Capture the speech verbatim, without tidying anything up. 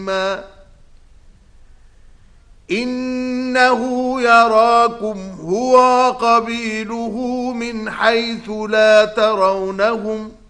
إنه يراكم هو قبيله من حيث لا ترونهم